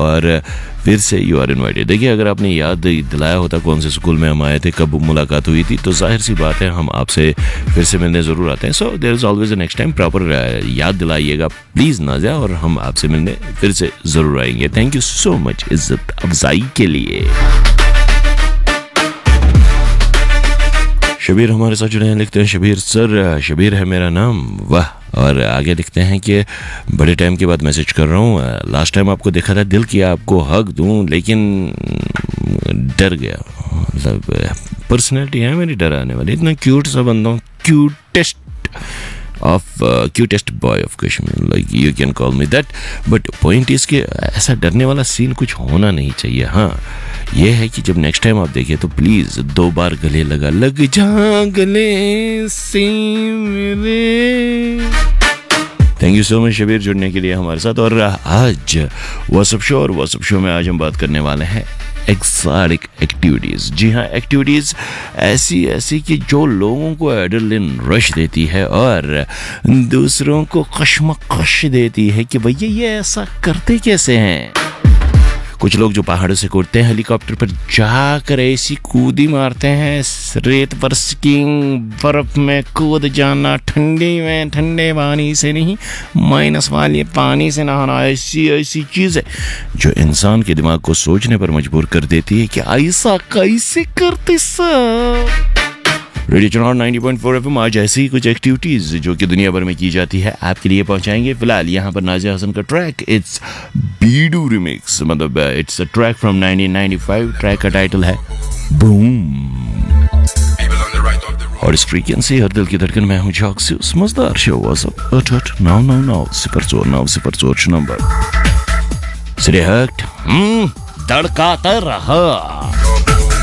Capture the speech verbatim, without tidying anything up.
और फिर से यू आर इनवाइटेड। देखिए, अगर आपने याद दिलाया होता कौन से स्कूल में हम आए थे, कब मुलाकात हुई थी, तो जाहिर सी बात है हम आपसे फिर से मिलने ज़रूर आते हैं। So there is always a next time. Proper याद दिलाइएगा प्लीज़ नाज़िया, और हम आपसे मिलने फिर से ज़रूर आएंगे। थैंक यू सो मच इज़्ज़त अफजाई के लिए। शबीर हमारे साथ जुड़े हैं, लिखते हैं शबीर सर, शबीर है मेरा नाम, वाह। और आगे लिखते हैं कि बड़े टाइम के बाद मैसेज कर रहा हूँ, लास्ट टाइम आपको देखा था, दिल किया आपको हक दूँ लेकिन डर गया। मतलब पर्सनैलिटी है मेरी डराने वाली, इतना क्यूट सा बंदा हूँ, cutest of cutest boy of Kashmir, like you can call me that. But point is कि ऐसा डरने वाला सीन कुछ होना नहीं चाहिए। हाँ, ये है कि जब नेक्स्ट टाइम आप देखिए तो प्लीज़ दो बार गले लगा, लग जा गले से मेरे। Thank you so much Shabir जुड़ने के लिए हमारे साथ। और आज व्हाट्सएप शो और व्हाट्सएप शो में आज हम बात करने वाले हैं एक्सोटिक एक्टिविटीज़। जी हाँ, एक्टिविटीज़ ऐसी ऐसी कि जो लोगों को एड्रेनलिन रश देती है और दूसरों को कश्मकश देती है कि भैया ये ऐसा करते कैसे हैं। कुछ लोग जो पहाड़ों से कूदते हैं, हेलीकॉप्टर पर जाकर ऐसी कूदी मारते हैं, रेत पर स्कीइंग, बर्फ में कूद जाना, ठंडी में ठंडे पानी से नहीं माइनस वाले पानी से नहाना, ऐसी ऐसी चीज़ें जो इंसान के दिमाग को सोचने पर मजबूर कर देती है कि ऐसा कैसे करते सब। रेडियो चुनाव नाइंटी पॉइंट फोर एफएम आज ऐसी ही कुछ एक्टिविटीज़ जो कि दुनिया भर में की जाती है आपके लिए पहुंचाएंगे। फिलहाल यहाँ पर नाज़िया हसन का ट्रैक, इट्स बीडू रिमिक्स, मतलब it's a track from nineteen ninety five. Track का टाइटल है बूम। और इस फ्रीक्वेंसी हर दिल की धड़कन में हूँ जॉक्सियस मजदार शो व्हाट्सएप अठ अठ नौ नौ नौ सिफर चोर नौ सिफर चोर नंबर सिरे हट धड़काता रहा।